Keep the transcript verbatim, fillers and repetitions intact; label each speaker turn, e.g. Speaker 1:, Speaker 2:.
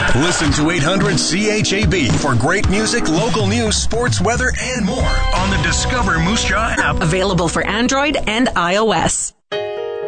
Speaker 1: Listen to eight hundred C H A B for great music, local news, sports, weather, and more on the Discover Moose Jaw app.
Speaker 2: Available for Android and iOS.